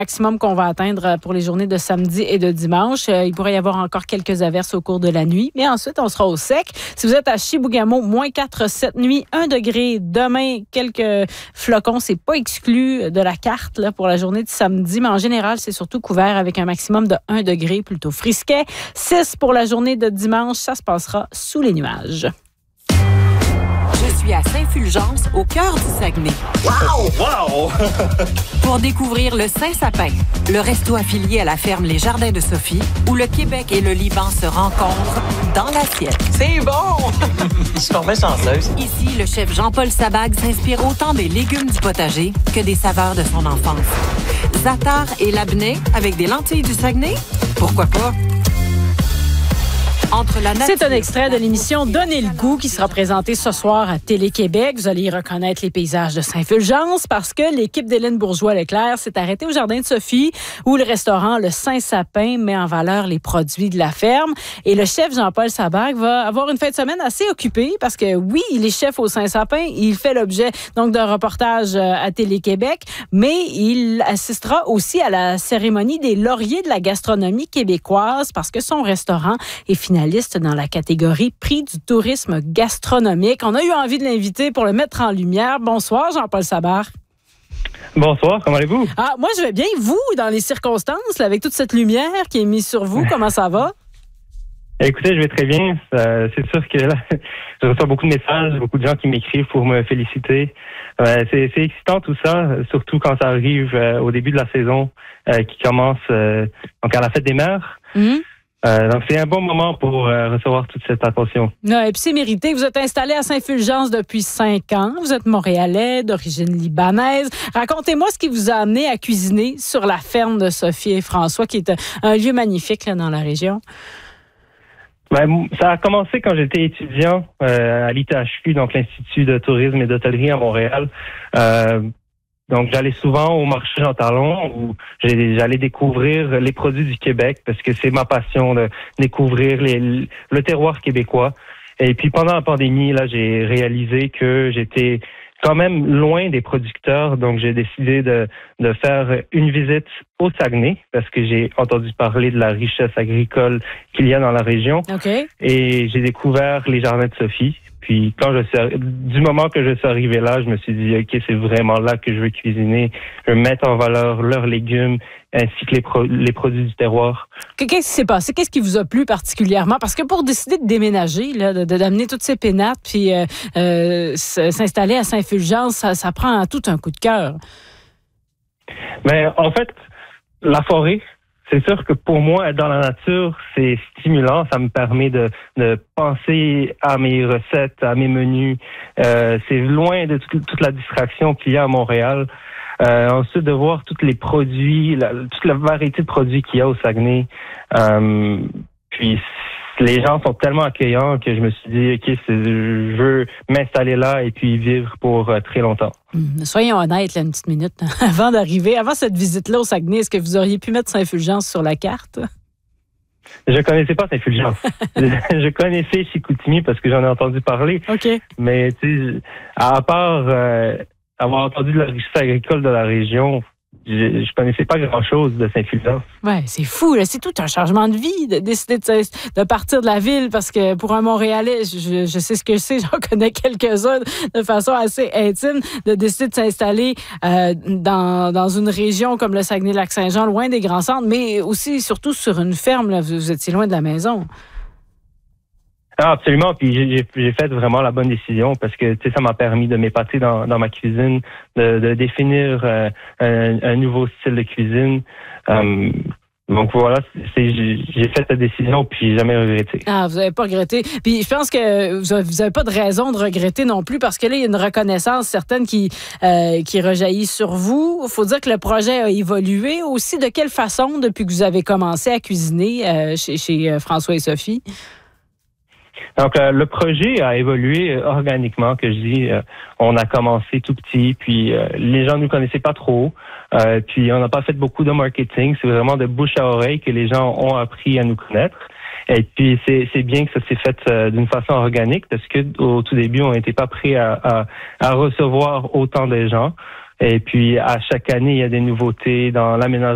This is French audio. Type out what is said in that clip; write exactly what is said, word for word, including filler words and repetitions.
Maximum qu'on va atteindre pour les journées de samedi et de dimanche. Euh, il pourrait y avoir encore quelques averses au cours de la nuit, mais ensuite, on sera au sec. Si vous êtes à Chibougamau, moins quatre cette nuit, un degré. Demain, quelques flocons. C'est pas exclu de la carte là, pour la journée de samedi, mais en général, c'est surtout couvert avec un maximum de un degré, plutôt frisquet. six pour la journée de dimanche. Ça se passera sous les nuages. Je suis à Saint-Fulgence, au cœur du Saguenay. Wow! Wow! Pour découvrir le Saint-Sapin, le resto affilié à la ferme Les Jardins de Sophie, où le Québec et le Liban se rencontrent dans l'assiette. C'est bon! Je suis bien chanceuse. Ici, le chef Jean-Paul Sabag s'inspire autant des légumes du potager que des saveurs de son enfance. Zatar et labneh avec des lentilles du Saguenay? Pourquoi pas? C'est un extrait de l'émission Donnez le goût qui sera présentée ce soir à Télé-Québec. Vous allez y reconnaître les paysages de Saint-Fulgence parce que l'équipe d'Hélène Bourgeois-Leclerc s'est arrêtée au Jardin de Sophie où le restaurant Le Saint-Sapin met en valeur les produits de la ferme. Et le chef Jean-Paul Sabag va avoir une fin de semaine assez occupée parce que oui, il est chef au Saint-Sapin. Il fait l'objet donc d'un reportage à Télé-Québec, mais il assistera aussi à la cérémonie des lauriers de la gastronomie québécoise parce que son restaurant est finalement dans la catégorie prix du tourisme gastronomique. On a eu envie de l'inviter pour le mettre en lumière. Bonsoir, Jean-Paul Sabag. Bonsoir, comment allez-vous? Ah, moi, je vais bien. Vous, dans les circonstances, là, avec toute cette lumière qui est mise sur vous, comment ça va? Écoutez, je vais très bien. Euh, c'est sûr que là, je reçois beaucoup de messages, beaucoup de gens qui m'écrivent pour me féliciter. Euh, c'est, c'est excitant tout ça, surtout quand ça arrive euh, au début de la saison euh, qui commence euh, donc à la fête des mères. Mm-hmm. Euh, donc, c'est un bon moment pour euh, recevoir toute cette attention. Ouais, et puis, c'est mérité. Vous êtes installé à Saint-Fulgence depuis cinq ans. Vous êtes Montréalais, d'origine libanaise. Racontez-moi ce qui vous a amené à cuisiner sur la ferme de Sophie et François, qui est un lieu magnifique là, dans la région. Ben, ça a commencé quand j'étais étudiant euh, à l'I T H Q, donc l'Institut de tourisme et d'hôtellerie à Montréal. Euh, Donc, j'allais souvent au marché Jean Talon où j'allais découvrir les produits du Québec parce que c'est ma passion de découvrir les, le terroir québécois. Et puis, pendant la pandémie, là, j'ai réalisé que j'étais quand même loin des producteurs. Donc, j'ai décidé de, de faire une visite au Saguenay parce que j'ai entendu parler de la richesse agricole qu'il y a dans la région. Okay. Et j'ai découvert les Jardins de Sophie. Puis quand je suis, du moment que je suis arrivé là, je me suis dit, OK, c'est vraiment là que je veux cuisiner. Je veux mettre en valeur leurs légumes ainsi que les, pro- les produits du terroir. Qu'est-ce qui s'est passé? Qu'est-ce qui vous a plu particulièrement? Parce que pour décider de déménager, là, de, d'amener toutes ces pénates puis euh, euh, s'installer à Saint-Fulgence, ça, ça prend tout un coup de cœur. Mais en fait, la forêt, c'est sûr que pour moi, être dans la nature, c'est stimulant. Ça me permet de, de penser à mes recettes, à mes menus. Euh, c'est loin de tout, toute la distraction qu'il y a à Montréal. Euh, ensuite, de voir tous les produits, la, toute la variété de produits qu'il y a au Saguenay. Euh, puis, les gens sont tellement accueillants que je me suis dit, OK, c'est, je veux m'installer là et puis vivre pour euh, très longtemps. Mmh, soyons honnêtes, là, une petite minute. Avant d'arriver, avant cette visite-là au Saguenay, est-ce que vous auriez pu mettre Saint-Fulgence sur la carte? Je connaissais pas Saint-Fulgence. je connaissais Chicoutimi parce que j'en ai entendu parler. OK. Mais, tu sais, à part euh, avoir entendu de la richesse agricole de la région, je, je connaissais pas grand-chose de Saint-Fulgence. Ouais, c'est fou, là. C'est tout un changement de vie de décider de, de partir de la ville parce que pour un Montréalais, je, je sais ce que c'est, j'en connais quelques-uns de façon assez intime, de décider de s'installer euh, dans, dans une région comme le Saguenay-Lac-Saint-Jean, loin des grands centres, mais aussi, surtout sur une ferme, là, vous, vous étiez loin de la maison. Ah, absolument. Puis j'ai, j'ai fait vraiment la bonne décision parce que tu sais, ça m'a permis de m'épater dans, dans ma cuisine, de, de définir euh, un, un nouveau style de cuisine. Euh, donc voilà, c'est, j'ai, j'ai fait cette décision puis jamais regretté. Ah, vous n'avez pas regretté. Puis je pense que vous n'avez pas de raison de regretter non plus parce que là, il y a une reconnaissance certaine qui, euh, qui rejaillit sur vous. Il faut dire que le projet a évolué aussi. De quelle façon depuis que vous avez commencé à cuisiner euh, chez, chez François et Sophie? Donc, euh, le projet a évolué euh, organiquement, que je dis. Euh, on a commencé tout petit, puis euh, les gens ne nous connaissaient pas trop. Euh, puis, on n'a pas fait beaucoup de marketing. C'est vraiment de bouche à oreille que les gens ont appris à nous connaître. Et puis, c'est, c'est bien que ça s'est fait euh, d'une façon organique, parce que au tout début, on n'était pas prêt à, à, à recevoir autant de gens. Et puis, à chaque année, il y a des nouveautés dans l'aménagement